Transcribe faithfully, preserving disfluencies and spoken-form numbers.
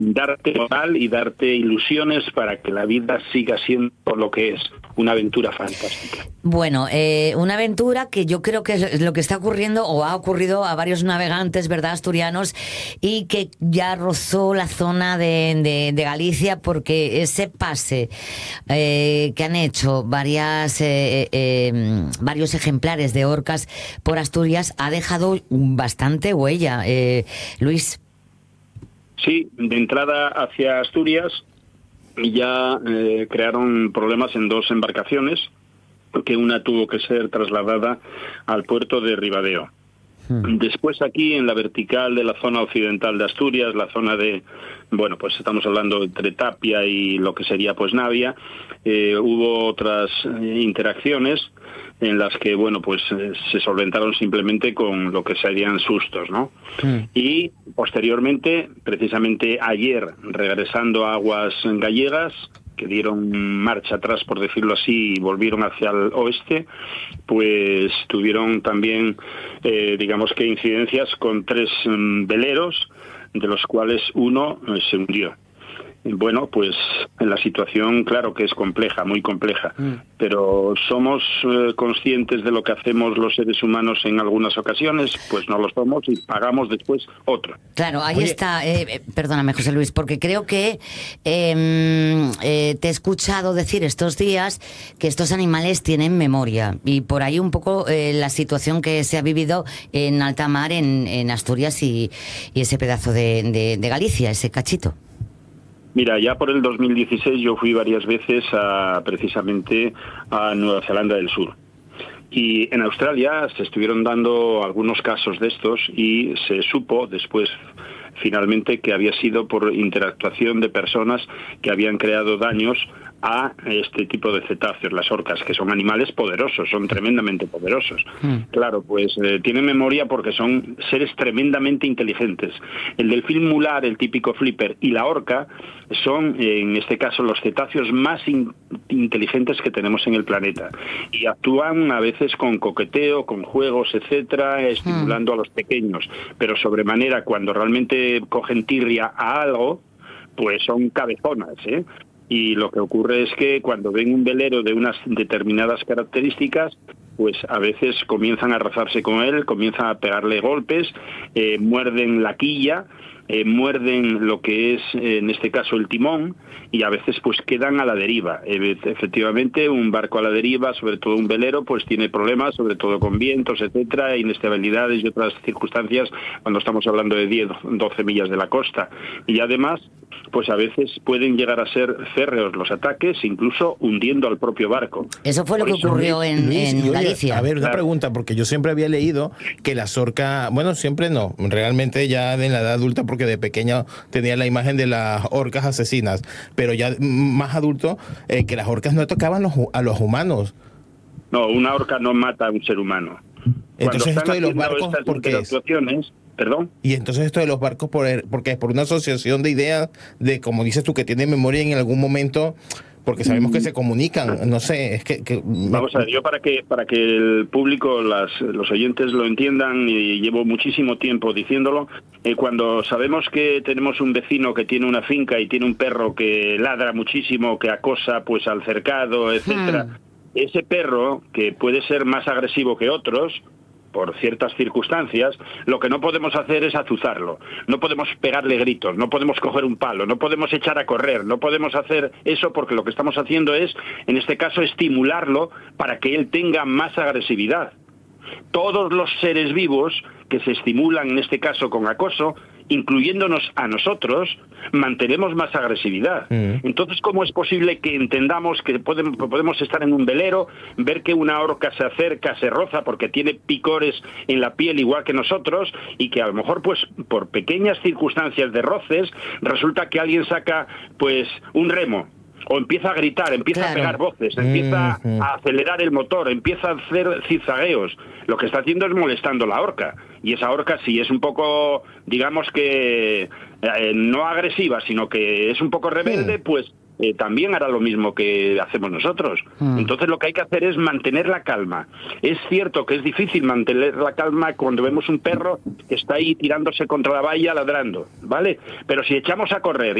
darte moral y darte ilusiones para que la vida siga siendo lo que es, una aventura fantástica. Bueno, eh, una aventura que yo creo que es lo que está ocurriendo o ha ocurrido a varios navegantes, ¿verdad?, asturianos, y que ya rozó la zona de, de, de Galicia, porque ese pase eh, que han hecho varias eh, eh, varios ejemplares de orcas por Asturias ha dejado bastante huella, eh, Luis. Sí, de entrada hacia Asturias ya eh, crearon problemas en dos embarcaciones, porque una tuvo que ser trasladada al puerto de Ribadeo. Hmm. Después aquí en la vertical de la zona occidental de Asturias, la zona de, bueno, pues estamos hablando entre Tapia y lo que sería pues Navia, eh, hubo otras eh, interacciones en las que, bueno, pues eh, se solventaron simplemente con lo que serían sustos, ¿no? Mm. Y posteriormente, precisamente ayer, regresando a aguas gallegas, que dieron marcha atrás, por decirlo así, y volvieron hacia el oeste, pues tuvieron también, eh, digamos que incidencias con tres um, veleros, de los cuales uno eh, se hundió. Bueno, pues la situación, claro que es compleja, muy compleja, mm. pero ¿somos eh, conscientes de lo que hacemos los seres humanos en algunas ocasiones? Pues no lo somos y pagamos después otro. Claro, ahí Oye. está, eh, perdóname José Luis, porque creo que eh, eh, te he escuchado decir estos días que estos animales tienen memoria, y por ahí un poco eh, la situación que se ha vivido en alta mar, en, en Asturias y, y ese pedazo de, de, de Galicia, ese cachito. Mira, ya por el dos mil dieciséis yo fui varias veces a, precisamente a Nueva Zelanda del Sur. Y en Australia se estuvieron dando algunos casos de estos y se supo después finalmente que había sido por interactuación de personas que habían creado daños a este tipo de cetáceos, las orcas, que son animales poderosos, son tremendamente poderosos. Mm. Claro, pues eh, tienen memoria porque son seres tremendamente inteligentes. El delfín mular, el típico flipper, y la orca son, eh, en este caso, los cetáceos más in- inteligentes que tenemos en el planeta. Y actúan a veces con coqueteo, con juegos, etcétera, estimulando mm. a los pequeños. Pero sobremanera, cuando realmente cogen tirria a algo, pues son cabezonas, ¿eh? Y lo que ocurre es que cuando ven un velero de unas determinadas características, pues a veces comienzan a rozarse con él, comienzan a pegarle golpes, eh, muerden la quilla, eh, muerden lo que es, eh, en este caso, el timón, y a veces pues quedan a la deriva. Eh, efectivamente, un barco a la deriva, sobre todo un velero, pues tiene problemas, sobre todo con vientos, etcétera, inestabilidades y otras circunstancias, cuando estamos hablando de diez, doce millas de la costa. Y además, pues a veces pueden llegar a ser férreos los ataques, incluso hundiendo al propio barco. Eso fue lo que ocurrió en, Luis, en Galicia. A ver, una claro. pregunta, porque yo siempre había leído que las orcas, bueno, siempre no, realmente ya en la edad adulta, porque de pequeño tenía la imagen de las orcas asesinas, pero ya más adulto, eh, que las orcas no tocaban los, a los humanos. No, una orca no mata a un ser humano. Entonces esto de los barcos, ¿por qué es? ¿Perdón? Y entonces esto de los barcos, por porque es por una asociación de ideas de, como dices tú, que tiene memoria en algún momento, porque sabemos que se comunican, no sé, es que... que Vamos a ver, yo para que para que el público, las, los oyentes lo entiendan, y llevo muchísimo tiempo diciéndolo, eh, cuando sabemos que tenemos un vecino que tiene una finca y tiene un perro que ladra muchísimo, que acosa pues al cercado, etcétera, hmm. ese perro, que puede ser más agresivo que otros, por ciertas circunstancias, lo que no podemos hacer es azuzarlo, no podemos pegarle gritos, no podemos coger un palo, no podemos echar a correr, no podemos hacer eso, porque lo que estamos haciendo es, en este caso, estimularlo para que él tenga más agresividad. Todos los seres vivos que se estimulan, en este caso con acoso, incluyéndonos a nosotros, mantenemos más agresividad. Mm. Entonces, ¿cómo es posible que entendamos que podemos, podemos estar en un velero, ver que una orca se acerca, se roza porque tiene picores en la piel igual que nosotros, y que a lo mejor, pues, por pequeñas circunstancias de roces, resulta que alguien saca, pues, un remo, o empieza a gritar, empieza claro. a pegar voces, empieza mm-hmm. a acelerar el motor, empieza a hacer zigzagueos? Lo que está haciendo es molestando la orca. Y esa orca, si es un poco, digamos que, eh, no agresiva, sino que es un poco rebelde, mm. pues eh, también hará lo mismo que hacemos nosotros. Mm. Entonces lo que hay que hacer es mantener la calma. Es cierto que es difícil mantener la calma cuando vemos un perro que está ahí tirándose contra la valla ladrando, ¿vale? Pero si echamos a correr